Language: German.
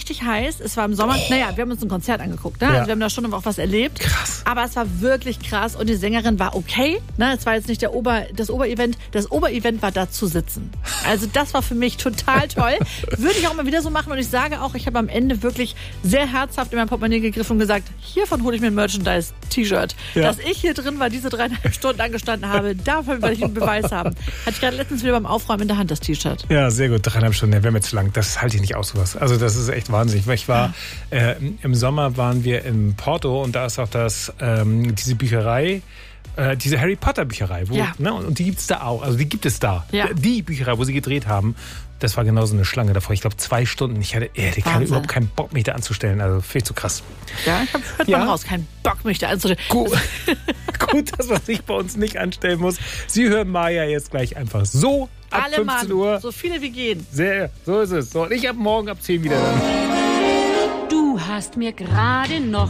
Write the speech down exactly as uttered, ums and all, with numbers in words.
richtig heiß. Es war im Sommer. Oh. Naja, wir haben uns ein Konzert angeguckt. Ne? Ja. Also wir haben da schon auch was erlebt. Krass. Aber es war wirklich krass. Und die Sängerin war okay. Ne? Es war jetzt nicht der Ober, das Oberevent. Das Oberevent war da zu sitzen. Also das war für mich total toll. Würde ich auch mal wieder so machen. Und ich sage auch, ich habe am Ende wirklich sehr herzhaft in mein Portemonnaie gegriffen und gesagt, hiervon hole ich mir ein Merchandise-T-Shirt. Ja. Dass ich hier drin war, diese dreieinhalb Stunden angestanden habe, davon werde ich einen Beweis haben. Hatte ich gerade letztens wieder beim Aufräumen in der Hand, das T-Shirt. Ja, sehr gut. Dreieinhalb Stunden, ja, wäre mir zu lang. Das halte ich nicht aus, sowas. Also das ist echt wahnsinnig. Ich war, ja. äh, im Sommer waren wir in Porto und da ist auch das, ähm, diese Bücherei, äh, diese Harry Potter Bücherei. Wo, ja. ne, und die gibt es da auch. Also die gibt es da. Ja. Die Bücherei, wo sie gedreht haben. Das war genauso eine Schlange davor. Ich glaube, zwei Stunden. Ich hatte ehrlich keine, überhaupt keinen Bock, mich da anzustellen. Also viel zu krass. Ja, ich habe hört ja. mal raus. Keinen Bock, mich da anzustellen. Gut. Gut, dass man sich bei uns nicht anstellen muss. Sie hören Maja jetzt gleich einfach so ab Alle fünfzehn Mann, Uhr. So viele wie gehen. Sehr, so ist es. So, und ich ab morgen ab zehn wieder dann. Du hast mir gerade noch